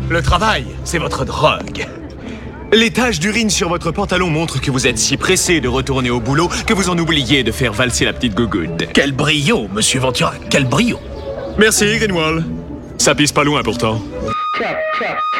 Le travail, c'est votre drogue. Les taches d'urine sur votre pantalon montrent que vous êtes si pressé de retourner au boulot que vous en oubliez de faire valser la petite gougoune. Quel brio, monsieur Ventura, quel brio. Merci, Greenwald. Ça pisse pas loin pourtant.